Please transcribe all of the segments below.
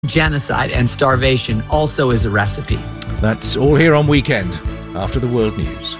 Genocide and starvation also is a recipe. That's all here on Weekend, after the world news.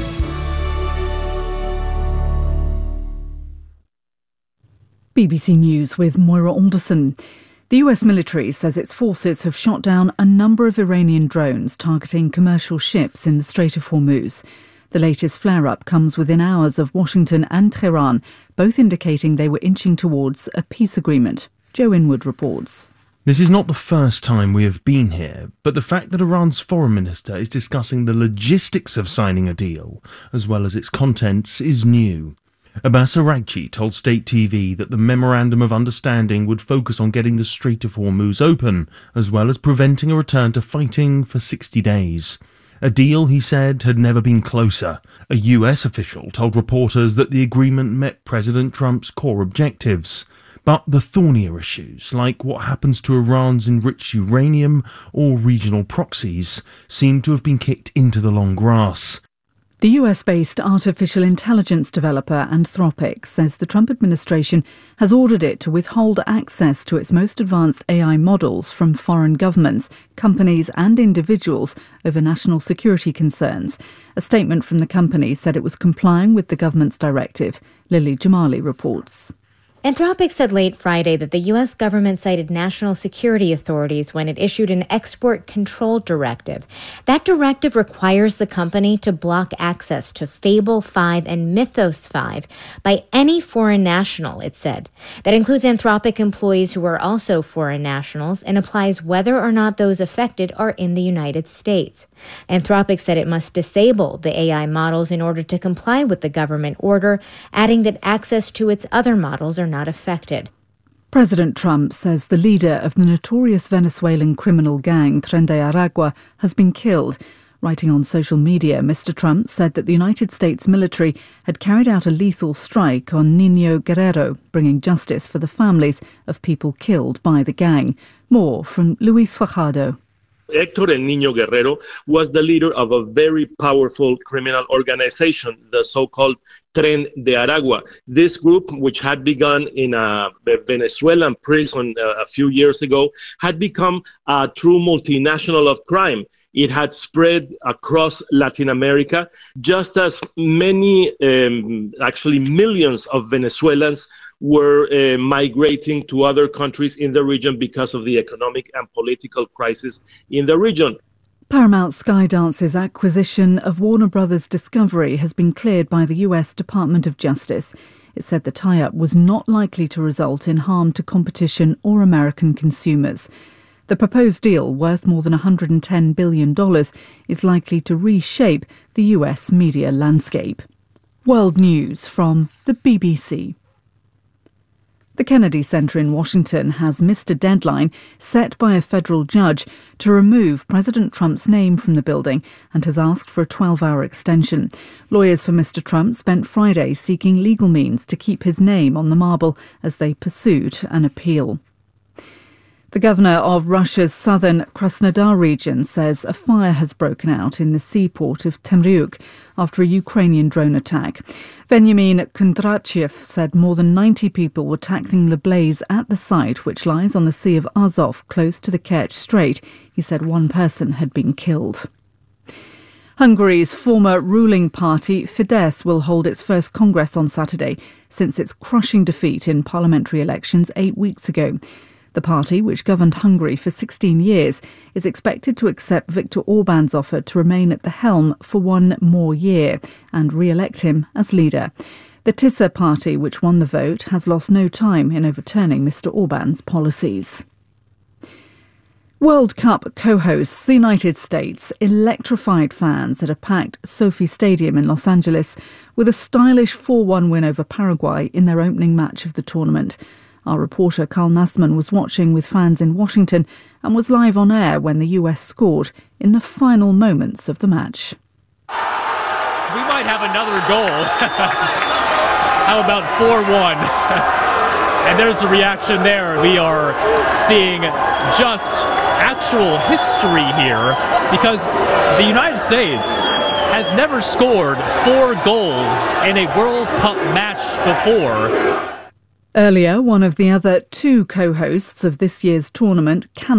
BBC News with Moira Alderson. The US military says its forces have shot down a number of Iranian drones targeting commercial ships in the Strait of Hormuz. The latest flare-up comes within hours of Washington and Tehran, both indicating they were inching towards a peace agreement. Joe Inwood reports. This is not the first time we have been here, but the fact that Iran's foreign minister is discussing the logistics of signing a deal, as well as its contents, is new. Abbas Araghchi told State TV that the Memorandum of Understanding would focus on getting the Strait of Hormuz open, as well as preventing a return to fighting for 60 days. A deal, he said, had never been closer. A US official told reporters that the agreement met President Trump's core objectives. But the thornier issues, like what happens to Iran's enriched uranium or regional proxies, seem to have been kicked into the long grass. The US-based artificial intelligence developer Anthropic says the Trump administration has ordered it to withhold access to its most advanced AI models from foreign governments, companies and individuals over national security concerns. A statement from the company said it was complying with the government's directive. Lily Jamali reports. Anthropic said late Friday that the U.S. government cited national security authorities when it issued an export control directive. That directive requires the company to block access to Fable 5 and Mythos 5 by any foreign national, it said. That includes Anthropic employees who are also foreign nationals and applies whether or not those affected are in the United States. Anthropic said it must disable the AI models in order to comply with the government order, adding that access to its other models are not affected. President Trump says the leader of the notorious Venezuelan criminal gang Tren de Aragua has been killed. Writing on social media, Mr. Trump said that the United States military had carried out a lethal strike on Nino Guerrero, bringing justice for the families of people killed by the gang. More from Luis Fajardo. Héctor El Niño Guerrero was the leader of a very powerful criminal organization, the so-called Tren de Aragua. This group, which had begun in a Venezuelan prison a few years ago, had become a true multinational of crime. It had spread across Latin America, just as many, actually millions of Venezuelans were migrating to other countries in the region because of the economic and political crisis in the region. Paramount Skydance's acquisition of Warner Brothers Discovery has been cleared by the US Department of Justice. It said the tie-up was not likely to result in harm to competition or American consumers. The proposed deal, worth more than $110 billion, is likely to reshape the US media landscape. World News from the BBC. The Kennedy Center in Washington has missed a deadline set by a federal judge to remove President Trump's name from the building and has asked for a 12-hour extension. Lawyers for Mr. Trump spent Friday seeking legal means to keep his name on the marble as they pursued an appeal. The governor of Russia's southern Krasnodar region says a fire has broken out in the seaport of Temryuk after a Ukrainian drone attack. Veniamin Kondratyev said more than 90 people were tackling the blaze at the site, which lies on the Sea of Azov, close to the Kerch Strait. He said one person had been killed. Hungary's former ruling party, Fidesz, will hold its first Congress on Saturday since its crushing defeat in parliamentary elections 8 weeks ago. The party, which governed Hungary for 16 years, is expected to accept Viktor Orban's offer to remain at the helm for one more year and re-elect him as leader. The Tisza party, which won the vote, has lost no time in overturning Mr. Orban's policies. World Cup co-hosts, the United States, electrified fans at a packed SoFi Stadium in Los Angeles with a stylish 4-1 win over Paraguay in their opening match of the tournament. Our reporter Carl Nassman was watching with fans in Washington and was live on air when the US scored in the final moments of the match. We might have another goal. How about 4-1? And there's the reaction there. We are seeing just actual history here because the United States has never scored 4 goals in a World Cup match before. Earlier, one of the other two co-hosts of this year's tournament, Canada,